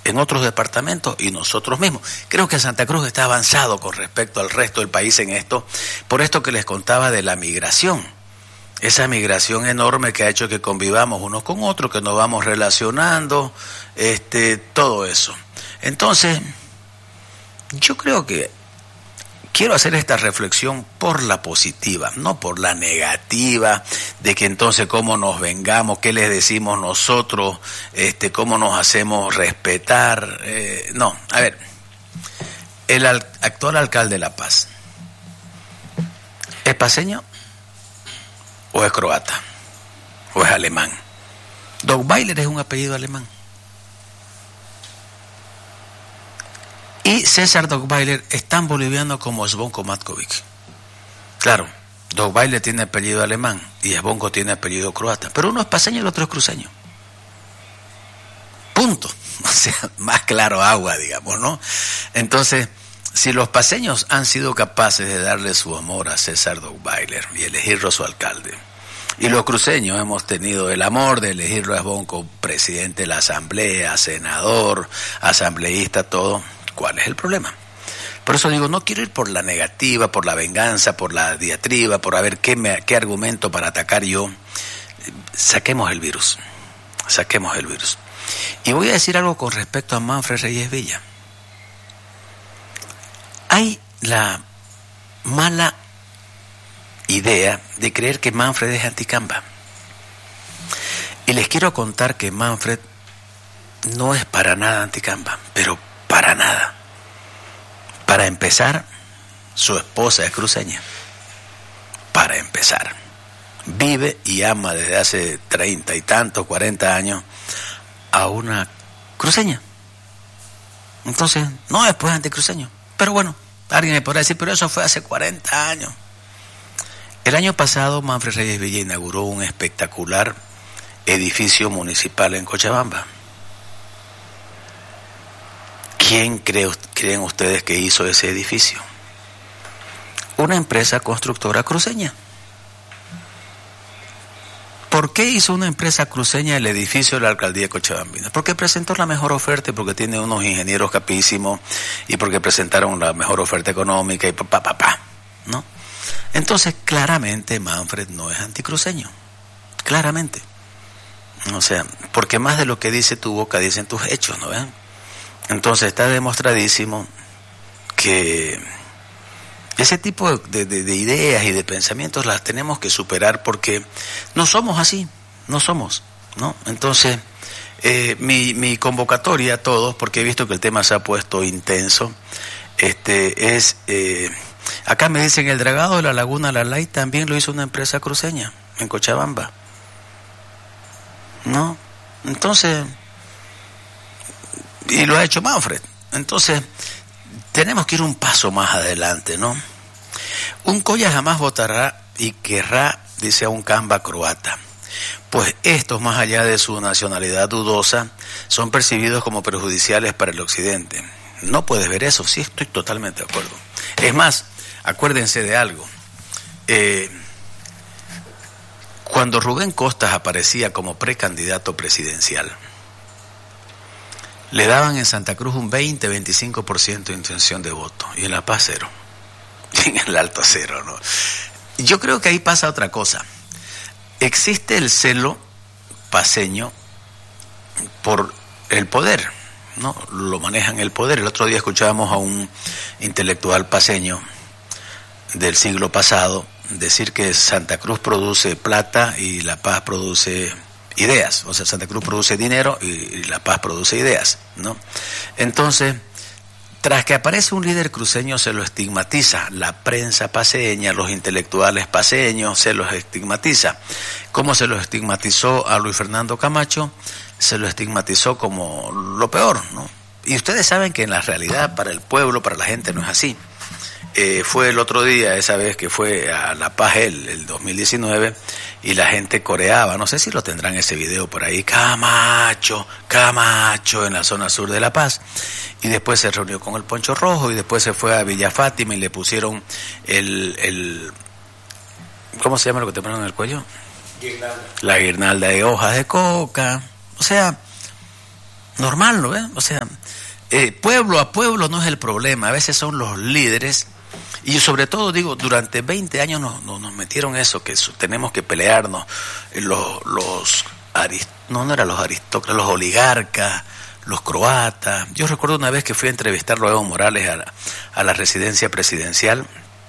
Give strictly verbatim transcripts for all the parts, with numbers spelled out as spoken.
en otros departamentos y nosotros mismos. Creo que Santa Cruz está avanzado con respecto al resto del país en esto, por esto que les contaba de la migración. Esa migración enorme que ha hecho que convivamos unos con otros, que nos vamos relacionando, este, todo eso. Entonces, yo creo que quiero hacer esta reflexión por la positiva, no por la negativa, de que entonces cómo nos vengamos, qué les decimos nosotros, este, cómo nos hacemos respetar. Eh, no, a ver, el al, actual alcalde de La Paz, ¿es paceño o es croata o es alemán? Dogbailer es un apellido alemán. Y César Dogbailer es tan boliviano como Zvonko Matkovic. Claro, Dogbailer tiene apellido alemán y Zvonko tiene apellido croata, pero uno es paceño y el otro es cruceño. Punto. O sea, más claro agua, digamos, ¿no? Entonces, si los paceños han sido capaces de darle su amor a César Dogbailer y elegirlo a su alcalde, y los cruceños hemos tenido el amor de elegirlo a Zvonko presidente de la asamblea, senador, asambleísta, todo, ¿cuál es el problema? Por eso digo, no quiero ir por la negativa, por la venganza, por la diatriba, por a ver qué, me, qué argumento para atacar yo. Saquemos el virus, saquemos el virus. Y voy a decir algo con respecto a Manfred Reyes Villa. Hay la mala idea de creer que Manfred es anticamba. Y les quiero contar que Manfred no es para nada anticamba, pero para nada. Para empezar, su esposa es cruceña. Para empezar. Vive y ama desde hace treinta y tantos, cuarenta años a una cruceña. Entonces, no es pues anticruceño. Pero bueno, alguien me podrá decir, pero eso fue hace cuarenta años. El año pasado, Manfred Reyes Villa inauguró un espectacular edificio municipal en Cochabamba. ¿Quién cree, creen ustedes que hizo ese edificio? Una empresa constructora cruceña. ¿Por qué hizo una empresa cruceña el edificio de la alcaldía de Cochabambina? Porque presentó la mejor oferta y porque tiene unos ingenieros capísimos y porque presentaron la mejor oferta económica y papá, papá, ¿no? Entonces, claramente Manfred no es anticruceño. Claramente. O sea, porque más de lo que dice tu boca dicen tus hechos, ¿no ven? Entonces está demostradísimo que ese tipo de, de, de ideas y de pensamientos las tenemos que superar porque no somos así, no somos, ¿no? Entonces, eh, mi, mi convocatoria a todos, porque he visto que el tema se ha puesto intenso, este es, eh, acá me dicen el dragado de la Laguna La Lay también lo hizo una empresa cruceña en Cochabamba, ¿no? Entonces, y lo ha hecho Manfred. Entonces, tenemos que ir un paso más adelante, ¿no? Un Colla jamás votará y querrá, dice, a un Camba croata. Pues estos, más allá de su nacionalidad dudosa, son percibidos como perjudiciales para el occidente. No puedes ver eso, sí, estoy totalmente de acuerdo. Es más, acuérdense de algo. Eh, cuando Rubén Costas aparecía como precandidato presidencial, le daban en Santa Cruz un veinte a veinticinco por ciento de intención de voto y en La Paz cero, y en el Alto cero, ¿no? Yo creo que ahí pasa otra cosa. Existe el celo paceño por el poder, ¿no? Lo manejan el poder. El otro día escuchábamos a un intelectual paceño del siglo pasado decir que Santa Cruz produce plata y La Paz produce ideas, o sea, Santa Cruz produce dinero y La Paz produce ideas, ¿no? Entonces, tras que aparece un líder cruceño se lo estigmatiza, la prensa paceña, los intelectuales paceños se los estigmatiza. ¿Cómo se lo estigmatizó a Luis Fernando Camacho? Se lo estigmatizó como lo peor, ¿no? Y ustedes saben que en la realidad para el pueblo, para la gente no es así. Eh, fue el otro día, esa vez que fue a La Paz él, el dos mil diecinueve, y la gente coreaba, no sé si lo tendrán ese video por ahí, Camacho, Camacho, en la zona sur de La Paz, y después se reunió con el Poncho Rojo, y después se fue a Villa Fátima y le pusieron el, el ¿cómo se llama lo que te ponen en el cuello? Guirnalda. La guirnalda de hojas de coca. O sea, normal, ¿no? ¿Eh? O sea, eh, pueblo a pueblo no es el problema, a veces son los líderes. Y sobre todo, digo, durante veinte años nos, nos, nos metieron eso, que eso, tenemos que pelearnos, los, los arist, no, no eran los aristócratas, los oligarcas, los croatas. Yo recuerdo una vez que fui a entrevistarlo a Evo Morales a la, a la residencia presidencial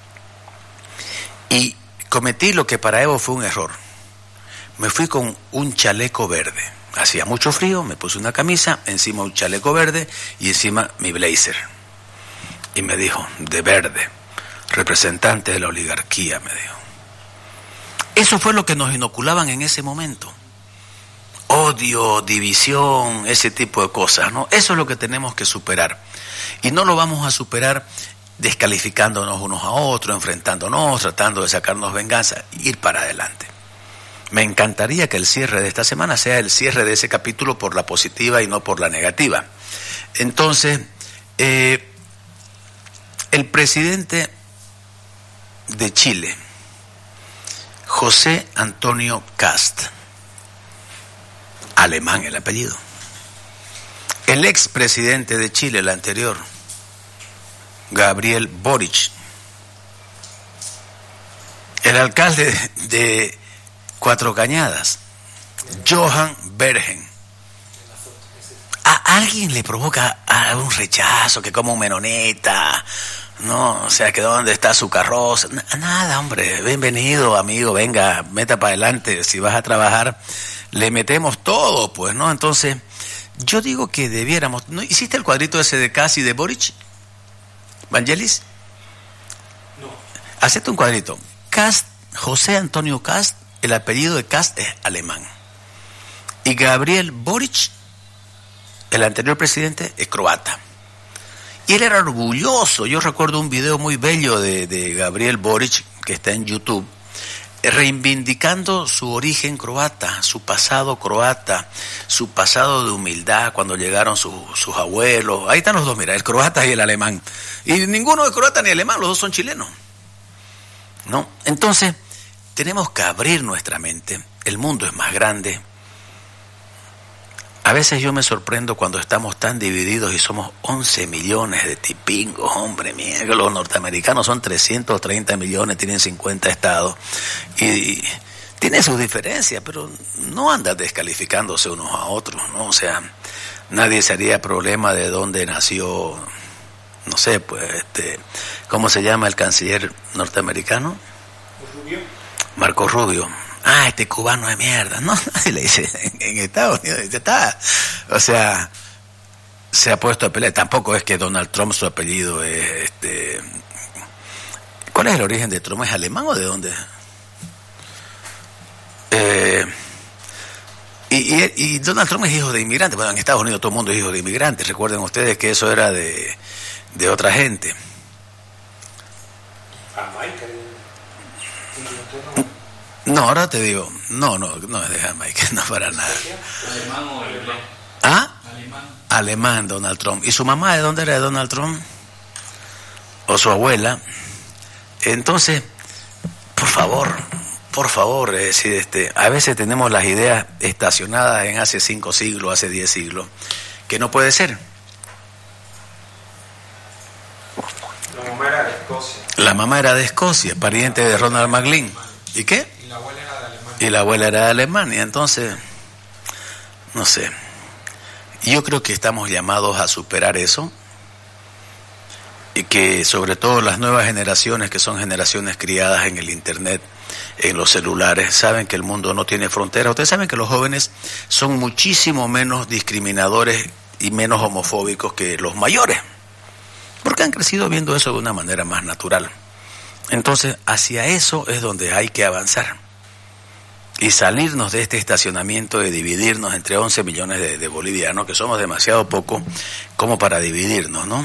y cometí lo que para Evo fue un error. Me fui con un chaleco verde. Hacía mucho frío, me puse una camisa, encima un chaleco verde y encima mi blazer. Y me dijo, de verde, representante de la oligarquía, me dijo. Eso fue lo que nos inoculaban en ese momento. Odio, división, ese tipo de cosas, ¿no? Eso es lo que tenemos que superar. Y no lo vamos a superar descalificándonos unos a otros, enfrentándonos, tratando de sacarnos venganza, ir para adelante. Me encantaría que el cierre de esta semana sea el cierre de ese capítulo por la positiva y no por la negativa. Entonces, eh, el presidente de Chile, José Antonio Kast, alemán el apellido, el expresidente de Chile, el anterior, Gabriel Boric, el alcalde de Cuatro Cañadas, Johan Bergen. ¿A alguien le provoca algún rechazo, que como un menoneta? No, o sea, que dónde está su carroza. Nada, hombre, bienvenido, amigo, venga, meta para adelante. Si vas a trabajar, le metemos todo, pues, ¿no? Entonces, yo digo que debiéramos... ¿No hiciste el cuadrito ese de Kast y de Boric? ¿Vangelis? No. Hacete un cuadrito. Kast, José Antonio Kast, el apellido de Kast es alemán. Y Gabriel Boric, el anterior presidente, es croata. Y él era orgulloso. Yo recuerdo un video muy bello de, de Gabriel Boric, que está en YouTube, reivindicando su origen croata, su pasado croata, su pasado de humildad cuando llegaron su, sus abuelos. Ahí están los dos, mira, el croata y el alemán. Y ninguno es croata ni alemán, los dos son chilenos, ¿no? Entonces, tenemos que abrir nuestra mente. El mundo es más grande. A veces yo me sorprendo cuando estamos tan divididos y somos once millones de tipingos, hombre, mía, que los norteamericanos son trescientos treinta millones, tienen cincuenta estados y, y tienen sus diferencias, pero no andan descalificándose unos a otros, ¿no? O sea, nadie se haría problema de dónde nació, no sé, pues, este, ¿cómo se llama el canciller norteamericano? Rubio. Marco Rubio. Ah, este cubano de mierda, ¿no? Nadie le dice, en, en Estados Unidos, ya está. O sea, se ha puesto a pelear. Tampoco es que Donald Trump, su apellido es, este... ¿Cuál es el origen de Trump? ¿Es alemán o de dónde? Eh, y, y, y Donald Trump es hijo de inmigrantes. Bueno, en Estados Unidos todo el mundo es hijo de inmigrantes. Recuerden ustedes que eso era de, de otra gente. Jamaica. No, ahora te digo, no, no, no es de Jamaica, no para nada. ¿Alemán o alemán? ¿Ah? Alemán. Alemán, Donald Trump. ¿Y su mamá de dónde era de Donald Trump? ¿O su abuela? Entonces, por favor, por favor, es decir, este, a veces tenemos las ideas estacionadas en hace cinco siglos, hace diez siglos, que no puede ser. La mamá era de Escocia. La mamá era de Escocia, pariente de Ronald McLean. ¿Y qué? Y la abuela era de Alemania. Y la abuela era de Alemania, entonces, no sé. Yo creo que estamos llamados a superar eso y que sobre todo las nuevas generaciones, que son generaciones criadas en el internet, en los celulares, saben que el mundo no tiene fronteras. Ustedes saben que los jóvenes son muchísimo menos discriminadores y menos homofóbicos que los mayores, porque han crecido viendo eso de una manera más natural. Entonces, hacia eso es donde hay que avanzar y salirnos de este estacionamiento de dividirnos entre once millones de, de bolivianos, que somos demasiado pocos como para dividirnos, ¿no?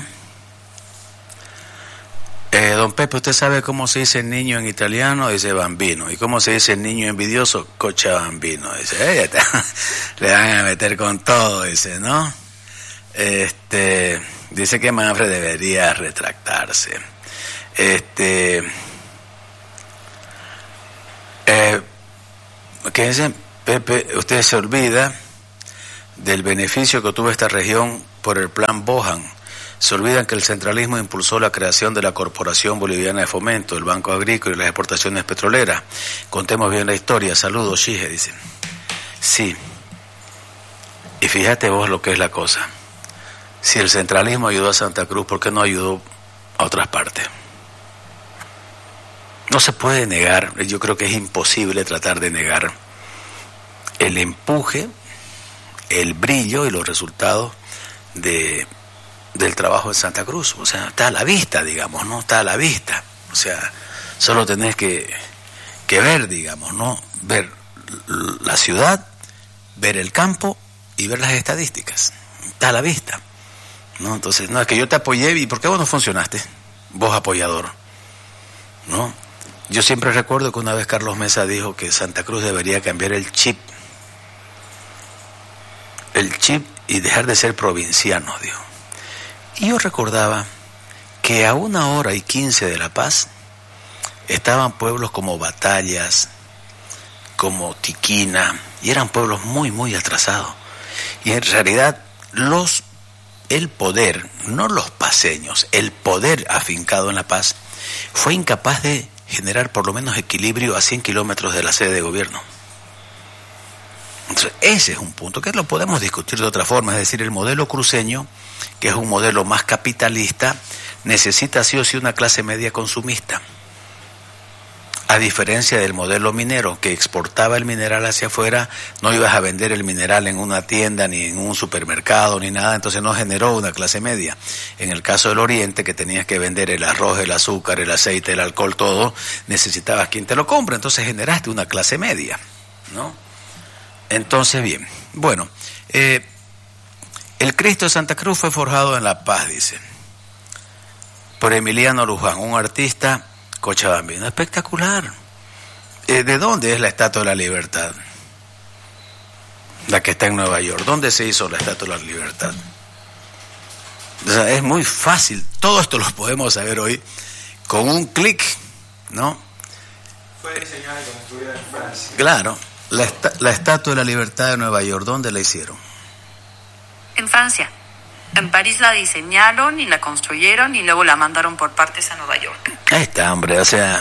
Eh, don Pepe, ¿usted sabe cómo se dice niño en italiano? Dice bambino. ¿Y cómo se dice niño envidioso? Cochabambino. Dice, eh, está. Le van a meter con todo, dice, ¿no? Este, dice que Manfred debería retractarse. Este, eh, ¿qué dicen? Pepe, usted se olvida del beneficio que tuvo esta región por el plan Bohan. Se olvidan que el centralismo impulsó la creación de la Corporación Boliviana de Fomento, el Banco Agrícola y las exportaciones petroleras. Contemos bien la historia. Saludos, Shige, dicen. Sí. Y fíjate vos lo que es la cosa. Si el centralismo ayudó a Santa Cruz, ¿por qué no ayudó a otras partes? No se puede negar, yo creo que es imposible tratar de negar el empuje, el brillo y los resultados de... del trabajo de Santa Cruz. O sea, está a la vista, digamos, ¿no? Está a la vista. O sea, solo tenés que, que ver, digamos, ¿no? Ver la ciudad, ver el campo y ver las estadísticas. Está a la vista, ¿no? Entonces, no, es que yo te apoyé, ¿y por qué vos no funcionaste? Vos apoyador, ¿no? Yo siempre recuerdo que una vez Carlos Mesa dijo que Santa Cruz debería cambiar el chip. El chip y dejar de ser provinciano, dijo. Y yo recordaba que a una hora y quince de La Paz estaban pueblos como Batallas, como Tiquina, y eran pueblos muy, muy atrasados. Y en realidad los, el poder, no los paceños, el poder afincado en La Paz fue incapaz de generar por lo menos equilibrio a cien kilómetros de la sede de gobierno. Entonces, ese es un punto que lo podemos discutir de otra forma, es decir, el modelo cruceño, que es un modelo más capitalista, necesita sí o sí una clase media consumista. A diferencia del modelo minero, que exportaba el mineral hacia afuera, no ibas a vender el mineral en una tienda, ni en un supermercado, ni nada, entonces no generó una clase media. En el caso del Oriente, que tenías que vender el arroz, el azúcar, el aceite, el alcohol, todo, necesitabas quien te lo compre, entonces generaste una clase media, ¿no? Entonces, bien, bueno, eh, el Cristo de Santa Cruz fue forjado en La Paz, dice, por Emiliano Luján, un artista cochabambino, espectacular. Eh, ¿De dónde es la Estatua de la Libertad? La que está en Nueva York. ¿Dónde se hizo la Estatua de la Libertad? O sea, es muy fácil, todo esto lo podemos saber hoy con un clic, ¿no? Fue diseñada y construida en Francia. Claro. La, esta, la Estatua de la Libertad de Nueva York, ¿dónde la hicieron? En Francia. En París la diseñaron y la construyeron y luego la mandaron por partes a Nueva York. Ahí está, hombre, o sea,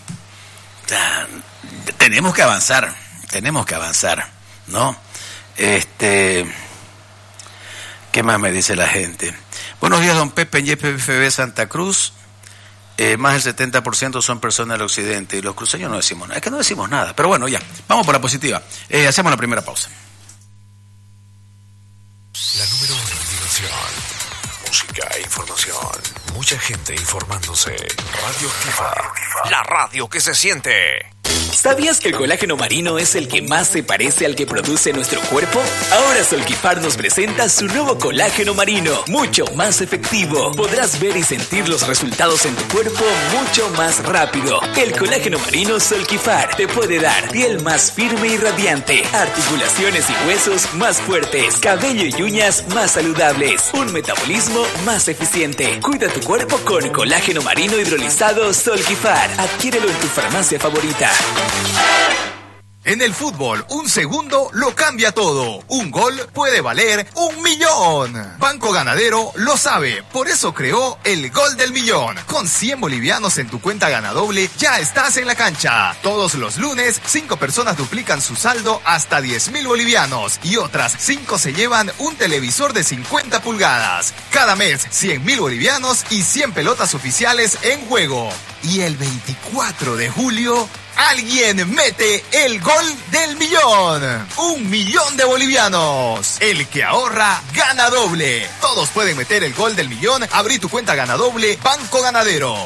ya, tenemos que avanzar, tenemos que avanzar, ¿no? Este, ¿qué más me dice la gente? Buenos días, don Pepe, en Y P F B Santa Cruz. Eh, más del setenta por ciento son personas del occidente y los cruceños no decimos nada, es que no decimos nada, pero bueno, ya, vamos por la positiva. Eh, hacemos la primera pausa. La número uno en diversión, música e información, mucha gente informándose. Radio Activa, la radio que se siente. ¿Sabías que el colágeno marino es el que más se parece al que produce nuestro cuerpo? Ahora Solquifar nos presenta su nuevo colágeno marino, mucho más efectivo. Podrás ver y sentir los resultados en tu cuerpo mucho más rápido. El colágeno marino Solquifar te puede dar piel más firme y radiante, articulaciones y huesos más fuertes, cabello y uñas más saludables, un metabolismo más eficiente. Cuida tu cuerpo con colágeno marino hidrolizado Solquifar. Adquiérelo en tu farmacia favorita. En el fútbol, un segundo lo cambia todo. Un gol puede valer un millón. Banco Ganadero lo sabe, por eso creó el Gol del Millón. Con cien bolivianos en tu cuenta Ganadoble, ya estás en la cancha. Todos los lunes, cinco personas duplican su saldo hasta diez mil bolivianos y otras cinco se llevan un televisor de cincuenta pulgadas. Cada mes, cien mil bolivianos y cien pelotas oficiales en juego. Y el veinticuatro de julio... alguien mete el gol del millón. Un millón de bolivianos. El que ahorra, gana doble. Todos pueden meter el gol del millón. Abrí tu cuenta Ganadoble, Banco Ganadero.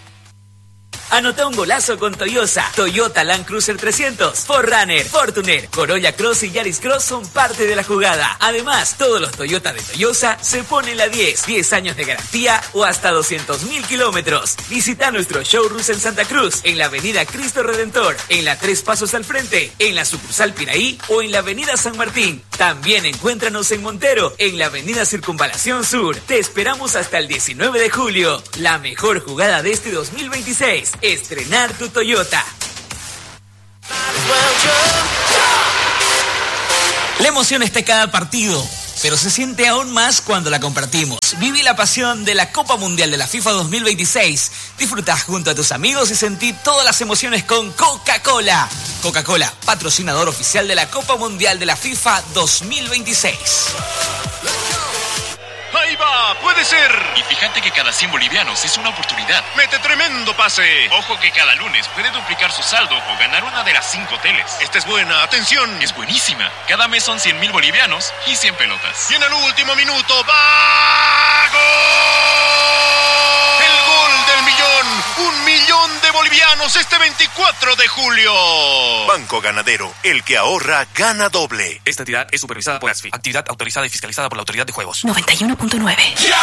Anota un golazo con Toyosa. Toyota Land Cruiser trescientos, cuatro Runner, Fortuner, Corolla Cross y Yaris Cross son parte de la jugada. Además, todos los Toyota de Toyosa se ponen la diez, diez años de garantía o hasta doscientos mil kilómetros. Visita nuestros showrooms en Santa Cruz, en la avenida Cristo Redentor, en la Tres Pasos al Frente, en la sucursal Piraí o en la avenida San Martín. También encuéntranos en Montero, en la avenida Circunvalación Sur. Te esperamos hasta el diecinueve de julio. La mejor jugada de este dos mil veintiséis. Estrenar tu Toyota. La emoción está en cada partido, pero se siente aún más cuando la compartimos. Viví la pasión de la Copa Mundial de la FIFA dos mil veintiséis. Disfrutá junto a tus amigos y sentí todas las emociones con Coca-Cola. Coca-Cola, patrocinador oficial de la Copa Mundial de la FIFA dos mil veintiséis. ¡Ahí va! ¡Puede ser! Y fíjate que cada cien bolivianos es una oportunidad. ¡Mete tremendo pase! Ojo que cada lunes puede duplicar su saldo o ganar una de las cinco teles. Esta es buena, ¡atención! Es buenísima. Cada mes son cien mil bolivianos y cien pelotas. Y en el último minuto, ¡va! ¡Gol! ¡El gol del millón! ¡Un millón de bolivianos este veinticuatro de julio! Banco Ganadero, el que ahorra, gana doble. Esta entidad es supervisada por ASFI, actividad autorizada y fiscalizada por la Autoridad de Juegos. noventa y uno punto nueve.